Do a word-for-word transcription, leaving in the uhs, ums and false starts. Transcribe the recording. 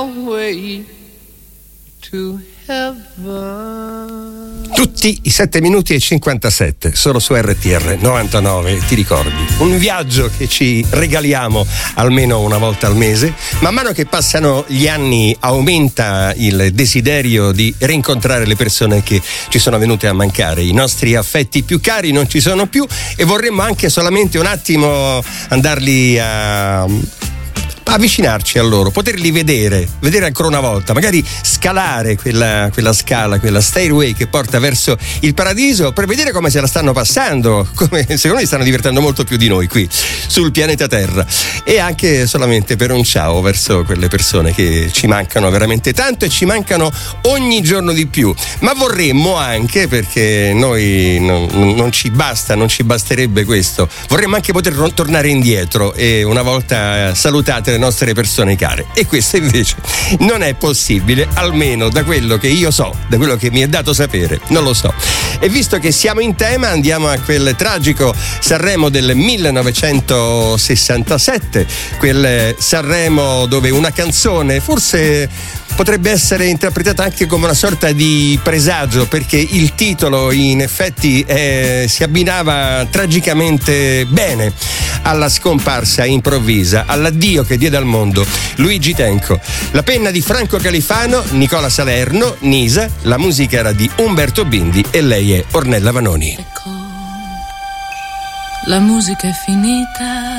way to heaven. Tutti i sette minuti e cinquantasette, solo su R T R novantanove, ti ricordi? Un viaggio che ci regaliamo almeno una volta al mese. Man mano che passano gli anni aumenta il desiderio di rincontrare le persone che ci sono venute a mancare. I nostri affetti più cari non ci sono più e vorremmo anche solamente un attimo andarli a avvicinarci a loro, poterli vedere, vedere ancora una volta, magari scalare quella, quella scala, quella stairway che porta verso il paradiso, per vedere come se la stanno passando, come secondo me stanno divertendo molto più di noi qui sul pianeta Terra, e anche solamente per un ciao verso quelle persone che ci mancano veramente tanto e ci mancano ogni giorno di più. Ma vorremmo anche, perché noi non, non ci basta, non ci basterebbe questo, vorremmo anche poter tornare indietro e una volta salutate le nostre persone care, e questo invece non è possibile, almeno da quello che io so, da quello che mi è dato sapere, non lo so. E visto che siamo in tema, andiamo a quel tragico Sanremo del millenovecentosessantasette, quel Sanremo dove una canzone forse potrebbe essere interpretata anche come una sorta di presagio, perché il titolo in effetti eh, si abbinava tragicamente bene alla scomparsa improvvisa, all'addio che diede al mondo Luigi Tenco. La penna di Franco Califano, Nicola Salerno, Nisa, la musica era di Umberto Bindi e lei è Ornella Vanoni. Ecco, la musica è finita